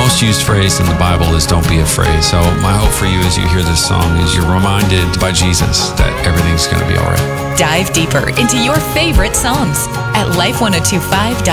most used phrase in the Bible is don't be afraid. So my hope for you as you hear this song is you're reminded by Jesus that everything's going to be all right. Dive deeper into your favorite songs at life1025.com.